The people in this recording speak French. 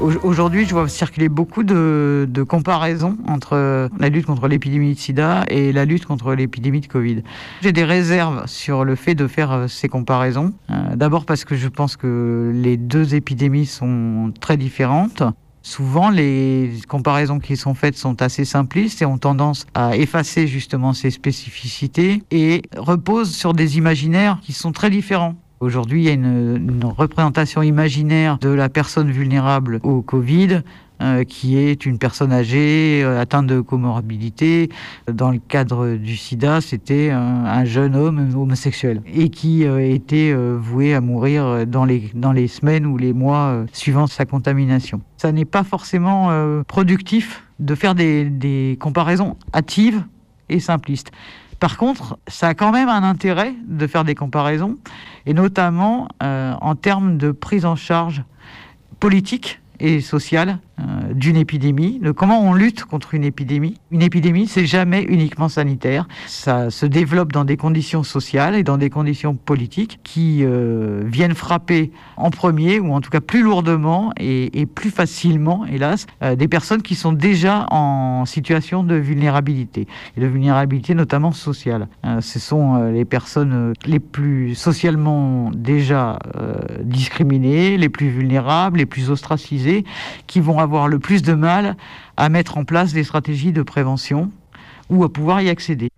Aujourd'hui, je vois circuler beaucoup de comparaisons entre la lutte contre l'épidémie de sida et la lutte contre l'épidémie de Covid. J'ai des réserves sur le fait de faire ces comparaisons. D'abord parce que je pense que les deux épidémies sont très différentes. Souvent, les comparaisons qui sont faites sont assez simplistes et ont tendance à effacer justement ces spécificités et reposent sur des imaginaires qui sont très différents. Aujourd'hui, il y a une représentation imaginaire de la personne vulnérable au Covid qui est une personne âgée, atteinte de comorbidité. Dans le cadre du sida, c'était un jeune homme homosexuel et qui était voué à mourir dans les semaines ou les mois suivant sa contamination. Ça n'est pas forcément productif de faire des comparaisons hâtives et simplistes. Par contre, ça a quand même un intérêt de faire des comparaisons, et notamment en termes de prise en charge politique et sociale d'une épidémie, de comment on lutte contre une épidémie. Une épidémie, c'est jamais uniquement sanitaire. Ça se développe dans des conditions sociales et dans des conditions politiques qui viennent frapper en premier, ou en tout cas plus lourdement et plus facilement, hélas, des personnes qui sont déjà en situation de vulnérabilité, et de vulnérabilité notamment sociale. Ce sont les personnes les plus socialement déjà discriminées, les plus vulnérables, les plus ostracisées, qui vont avoir le plus de mal à mettre en place des stratégies de prévention ou à pouvoir y accéder.